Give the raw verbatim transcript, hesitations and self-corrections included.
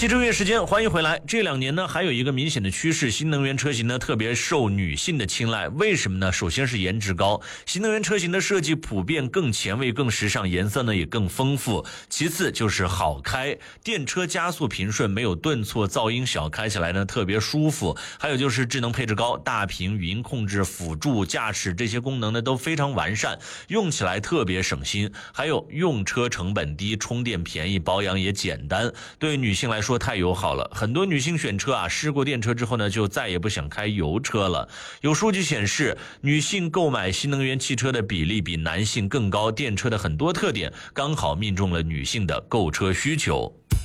汽车月时间，欢迎回来。这两年呢，还有一个明显的趋势，新能源车型呢特别受女性的青睐。为什么呢？首先是颜值高，新能源车型的设计普遍更前卫、更时尚，颜色呢也更丰富。其次就是好开，电车加速平顺，没有顿挫、噪音小，开起来呢特别舒服。还有就是智能配置高，大屏、语音控制、辅助驾驶这些功能呢都非常完善，用起来特别省心。还有用车成本低，充电便宜，保养也简单，对女性来说太友好了。很多女性选车啊，试过电车之后呢，就再也不想开油车了。有数据显示，女性购买新能源汽车的比例比男性更高，电车的很多特点刚好命中了女性的购车需求。